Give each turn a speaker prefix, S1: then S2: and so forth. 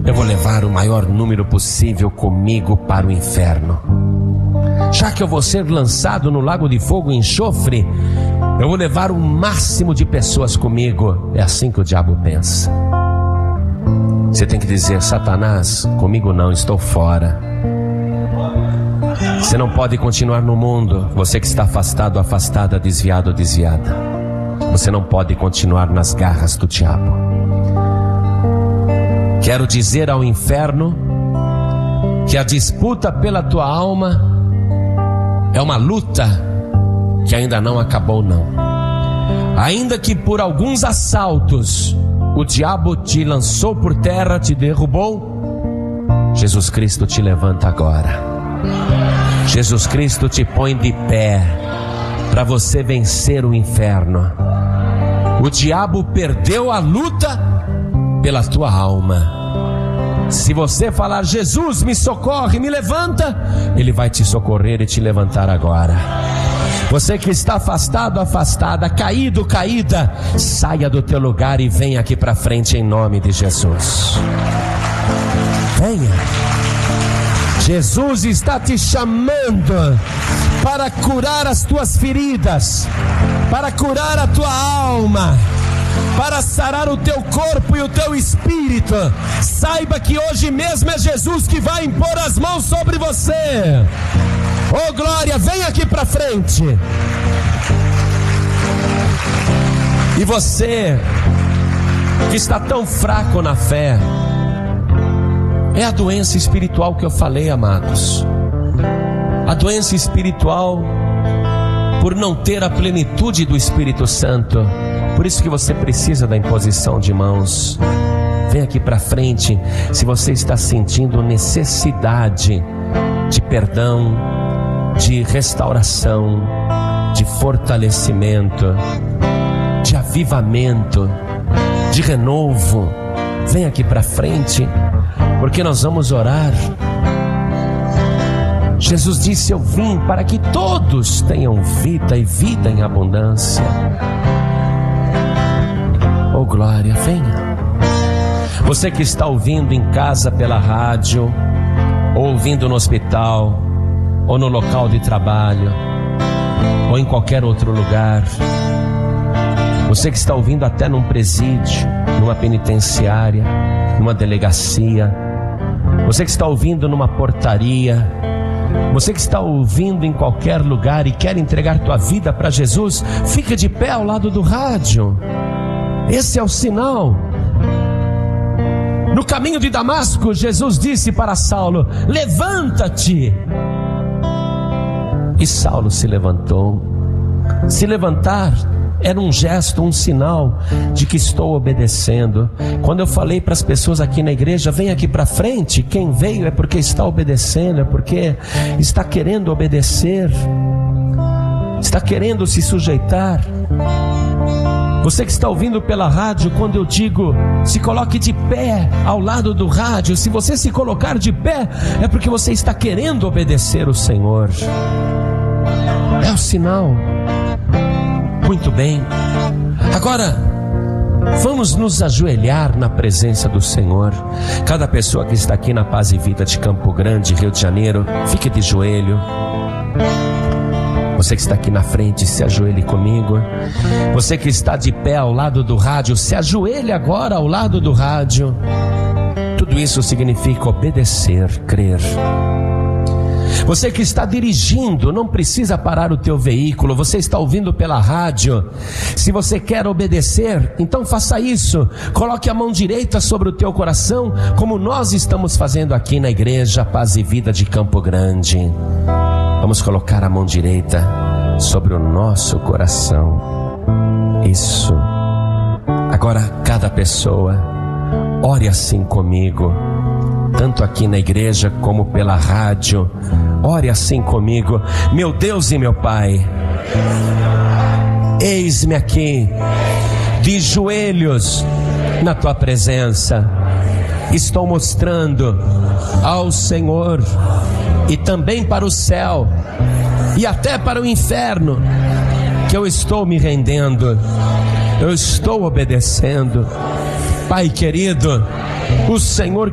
S1: eu vou levar o maior número possível comigo para o inferno. Já que eu vou ser lançado no lago de fogo e enxofre, eu vou levar o máximo de pessoas comigo. É assim que o diabo pensa. Você tem que dizer: Satanás, comigo não, estou fora. Você não pode continuar no mundo. Você que está afastado, afastada, desviado, desviada, você não pode continuar nas garras do diabo. Quero dizer ao inferno que a disputa pela tua alma é uma luta que ainda não acabou, não. Ainda que por alguns assaltos o diabo te lançou por terra, te derrubou, Jesus Cristo te levanta agora. Jesus Cristo te põe de pé para você vencer o inferno. O diabo perdeu a luta pela tua alma. Se você falar: Jesus, me socorre, me levanta, Ele vai te socorrer e te levantar agora. Você que está afastado, afastada, caído, caída, saia do teu lugar e venha aqui para frente em nome de Jesus. Venha. Jesus está te chamando para curar as tuas feridas, para curar a tua alma, para sarar o teu corpo e o teu espírito. Saiba que hoje mesmo é Jesus que vai impor as mãos sobre você. Oh glória, vem aqui para frente. E você que está tão fraco na fé, é a doença espiritual que eu falei, amados. A doença espiritual por não ter a plenitude do Espírito Santo. Por isso que você precisa da imposição de mãos. Vem aqui para frente se você está sentindo necessidade de perdão, de restauração, de fortalecimento, de avivamento, de renovo. Vem aqui para frente, porque nós vamos orar. Jesus disse: eu vim para que todos tenham vida e vida em abundância. Oh glória, venha. Você que está ouvindo em casa pela rádio, ou ouvindo no hospital, ou no local de trabalho, ou em qualquer outro lugar. Você que está ouvindo até num presídio, numa penitenciária, numa delegacia. Você que está ouvindo numa portaria. Você que está ouvindo em qualquer lugar e quer entregar tua vida para Jesus, fica de pé ao lado do rádio. Esse é o sinal. No caminho de Damasco, Jesus disse para Saulo: levanta-te. E Saulo se levantou. Se levantar era um gesto, um sinal de que estou obedecendo. Quando eu falei para as pessoas aqui na igreja: vem aqui para frente, quem veio é porque está obedecendo, é porque está querendo obedecer, está querendo se sujeitar. Você que está ouvindo pela rádio, quando eu digo se coloque de pé ao lado do rádio, se você se colocar de pé, é porque você está querendo obedecer o Senhor. É o sinal. Muito bem. Agora vamos nos ajoelhar na presença do Senhor. Cada pessoa que está aqui na Paz e Vida de Campo Grande, Rio de Janeiro, fique de joelho. Você que está aqui na frente, se ajoelhe comigo. Você que está de pé ao lado do rádio, se ajoelhe agora ao lado do rádio. Tudo isso significa obedecer, crer. Você que está dirigindo, não precisa parar o teu veículo. Você está ouvindo pela rádio. Se você quer obedecer, então faça isso. Coloque a mão direita sobre o teu coração, como nós estamos fazendo aqui na igreja Paz e Vida de Campo Grande. Vamos colocar a mão direita sobre o nosso coração. Isso. Agora cada pessoa ore assim comigo, tanto aqui na igreja como pela rádio. Ore assim comigo. Meu Deus e meu Pai, eis-me aqui de joelhos na tua presença. Estou mostrando ao Senhor e também para o céu e até para o inferno que eu estou me rendendo, eu estou obedecendo. Pai querido, o Senhor